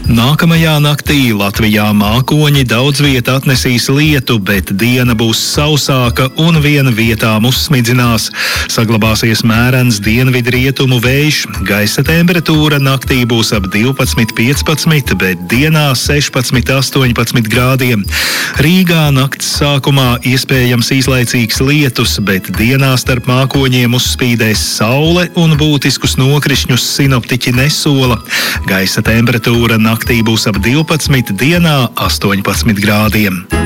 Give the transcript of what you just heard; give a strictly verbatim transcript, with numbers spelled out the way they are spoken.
Nākamajā naktī Latvijā mākoņi daudz viet atnesīs lietu, bet diena būs sausāka un viena vietām uzsmidzinās. Saglabāsies mērens dienvidrietumu vējš, gaisa temperatūra naktī būs ap divpadsmit piecpadsmit, bet dienā sešpadsmit astoņpadsmit grādiem. Rīgā nakts sākumā iespējams īslaicīgs lietus, bet dienā starp mākoņiem uzspīdēs saule un būtiskus nokrišņus sinoptiķi nesola. Gaisa temperatūra naktī būs ap divpadsmit, dienā astoņpadsmit grādiem.